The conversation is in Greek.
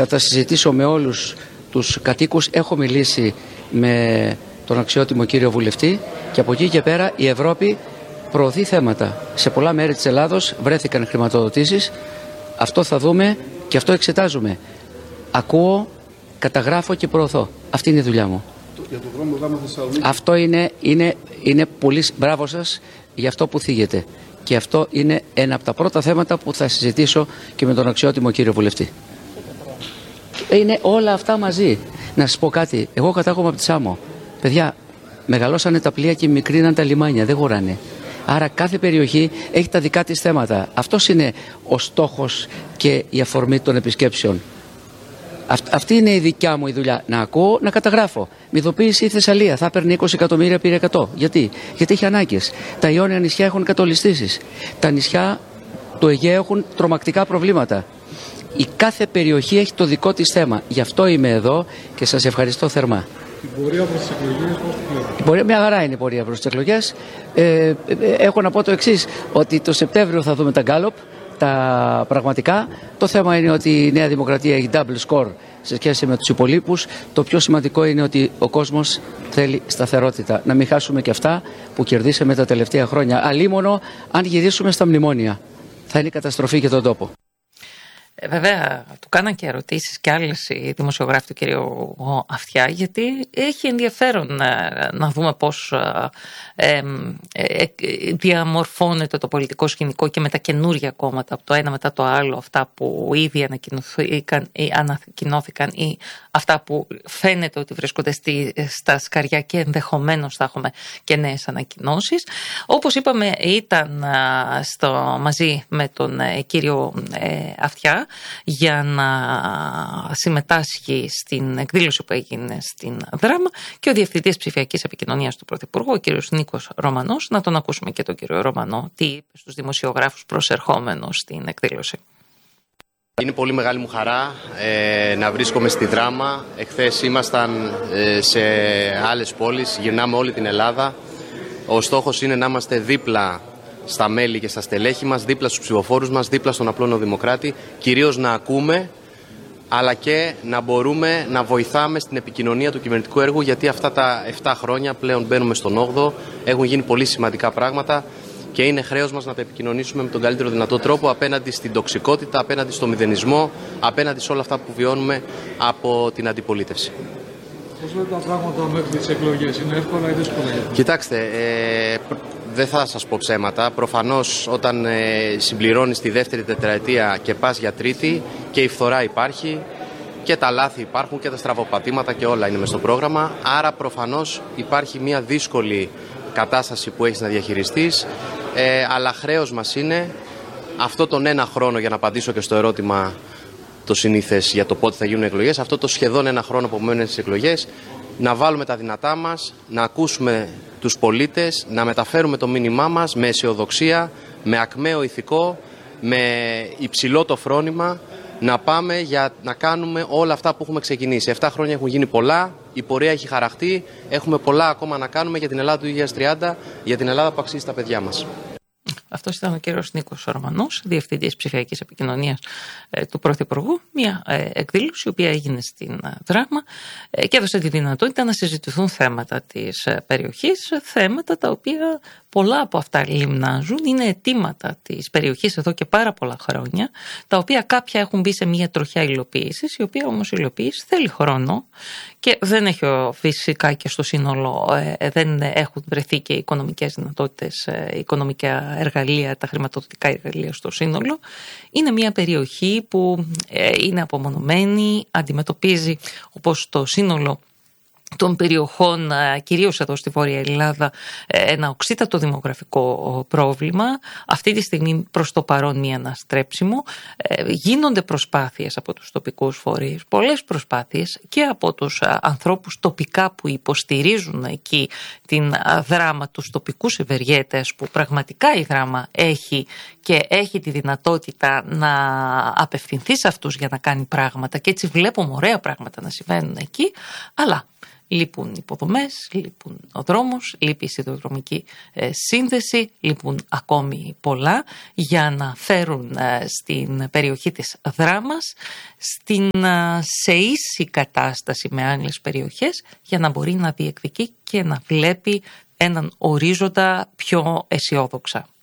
Θα τα συζητήσω με όλους τους κατοίκους. Έχω μιλήσει με τον αξιότιμο κύριο βουλευτή και από εκεί και πέρα η Ευρώπη προωθεί θέματα. Σε πολλά μέρη της Ελλάδος βρέθηκαν χρηματοδοτήσεις. Αυτό θα δούμε και αυτό εξετάζουμε. Ακούω, καταγράφω και προωθώ. Αυτή είναι η δουλειά μου. Για το δρόμο Γάμα Θεσσαλονίκη. Αυτό είναι πολύ μπράβο σας για αυτό που θίγετε. Και αυτό είναι ένα από τα πρώτα θέματα που θα συζητήσω και με τον αξιότιμο κύριο βουλευτή. Είναι όλα αυτά μαζί. Να σας πω κάτι. Εγώ κατάγομαι από τη Σάμο. Παιδιά, μεγαλώσανε τα πλοία και μικρήναν τα λιμάνια. Δεν χωράνε. Άρα κάθε περιοχή έχει τα δικά της θέματα. Αυτός είναι ο στόχος και η αφορμή των επισκέψεων. Αυτή είναι η δικιά μου η δουλειά. Να ακούω, να καταγράφω. Μυθοποίηση η Θεσσαλία. Θα παίρνει 20 εκατομμύρια, πήρε 100. Γιατί έχει ανάγκες. Τα Ιόνια νησιά έχουν κατολιστήσεις. Τα νησιά του Αιγαίου έχουν τρομακτικά προβλήματα. Η κάθε περιοχή έχει το δικό της θέμα. Γι' αυτό είμαι εδώ και σας ευχαριστώ θερμά. Η πορεία προς τις εκλογές, πώς τη βλέπετε? Η πορεία, μια χαρά είναι η πορεία προς τις εκλογές. Έχω να πω το εξής, ότι το Σεπτέμβριο θα δούμε τα γκάλοπ, τα πραγματικά. Το θέμα είναι ότι η Νέα Δημοκρατία έχει double score σε σχέση με τους υπολείπους. Το πιο σημαντικό είναι ότι ο κόσμος θέλει σταθερότητα. Να μην χάσουμε και αυτά που κερδίσαμε τα τελευταία χρόνια. Αλίμονο αν γυρίσουμε στα μνημόνια. Θα είναι καταστροφή για τον τόπο. Βέβαια, του κάναν και ερωτήσεις και άλλες οι δημοσιογράφοι του κ. Αυτιά, γιατί έχει ενδιαφέρον να δούμε πώς διαμορφώνεται το πολιτικό σκηνικό και με τα καινούργια κόμματα από το ένα μετά το άλλο, αυτά που ήδη ανακοινώθηκαν ή αυτά που φαίνεται ότι βρίσκονται στα σκαριά και ενδεχομένως θα έχουμε και νέες ανακοινώσεις. Όπως είπαμε, ήταν μαζί με τον κύριο Αυτιά για να συμμετάσχει στην εκδήλωση που έγινε στην Δράμα και ο Διευθυντής Ψηφιακής Επικοινωνίας του Πρωθυπουργού, ο κύριος Νίκος Ρωμανός. Να τον ακούσουμε και τον κύριο Ρωμανό τι είπε στους δημοσιογράφους προσερχόμενος στην εκδήλωση. Είναι πολύ μεγάλη μου χαρά να βρίσκομαι στη Δράμα. Εχθές ήμασταν σε άλλες πόλεις, γυρνάμε όλη την Ελλάδα. Ο στόχος είναι να είμαστε δίπλα στα μέλη και στα στελέχη μας, δίπλα στους ψηφοφόρους μας, δίπλα στον απλό νεοδημοκράτη, κυρίως να ακούμε, αλλά και να μπορούμε να βοηθάμε στην επικοινωνία του κυβερνητικού έργου, γιατί αυτά τα 7 χρόνια πλέον μπαίνουμε στον 8ο, έχουν γίνει πολύ σημαντικά πράγματα και είναι χρέος μας να τα επικοινωνήσουμε με τον καλύτερο δυνατό τρόπο απέναντι στην τοξικότητα, απέναντι στο μηδενισμό, απέναντι σε όλα αυτά που βιώνουμε από την αντιπολίτευση. Πώς λέτε τα πράγματα μέχρι τις εκλογές, είναι εύκολα ή δύσκολα? Κοιτάξτε, δεν θα σας πω ψέματα. Προφανώς όταν συμπληρώνεις τη δεύτερη τετραετία και πας για τρίτη, και η φθορά υπάρχει και τα λάθη υπάρχουν και τα στραβοπατήματα και όλα είναι μες στο πρόγραμμα. Άρα προφανώς υπάρχει μια δύσκολη κατάσταση που έχεις να διαχειριστείς, αλλά χρέος μας είναι αυτό τον ένα χρόνο, για να απαντήσω και στο ερώτημα το συνήθες για το πότε θα γίνουν εκλογές, αυτό το σχεδόν ένα χρόνο που μένουν στις εκλογές, να βάλουμε τα δυνατά μας, να ακούσουμε τους πολίτες, να μεταφέρουμε το μήνυμά μας με αισιοδοξία, με ακμαίο ηθικό, με υψηλό το φρόνημα, να πάμε για να κάνουμε όλα αυτά που έχουμε ξεκινήσει. 7 χρόνια έχουν γίνει πολλά, η πορεία έχει χαραχτεί, έχουμε πολλά ακόμα να κάνουμε για την Ελλάδα του 2030, για την Ελλάδα που αξίζει στα παιδιά μας. Αυτός ήταν ο κύριος Νίκος Ρωμανός, Διευθυντής Ψηφιακής Επικοινωνίας του Πρωθυπουργού. Μια εκδήλωση η οποία έγινε στην Δράμα και έδωσε τη δυνατότητα να συζητηθούν θέματα της περιοχής, θέματα τα οποία πολλά από αυτά λιμνάζουν, είναι αιτήματα της περιοχής εδώ και πάρα πολλά χρόνια, τα οποία κάποια έχουν μπει σε μια τροχιά υλοποίησης, η οποία όμως η υλοποίηση θέλει χρόνο και δεν έχει φυσικά και στο σύνολο, δεν έχουν βρεθεί και οικονομικές δυνατότητες, οικονομικά εργαλεία, τα χρηματοδοτικά εργαλεία στο σύνολο. Είναι μια περιοχή που είναι απομονωμένη, αντιμετωπίζει όπως το σύνολο των περιοχών, κυρίως εδώ στη Βόρεια Ελλάδα, ένα οξύτατο δημογραφικό πρόβλημα. Αυτή τη στιγμή προς το παρόν μη αναστρέψιμο. Γίνονται προσπάθειες από τους τοπικούς φορείς, πολλές προσπάθειες και από τους ανθρώπους τοπικά που υποστηρίζουν εκεί την Δράμα, τους τοπικούς ευεργέτες που πραγματικά η Δράμα έχει και έχει τη δυνατότητα να απευθυνθεί σε αυτούς για να κάνει πράγματα και έτσι βλέπουμε ωραία πράγματα να συμβαίνουν εκεί, αλλά Λείπουν υποδομές, λείπουν ο δρόμος, λείπει η σιδηροδρομική σύνδεση, λείπουν ακόμη πολλά για να φέρουν στην περιοχή της Δράμας σε ίση κατάσταση με άλλες περιοχές, για να μπορεί να διεκδικεί και να βλέπει έναν ορίζοντα πιο αισιόδοξα.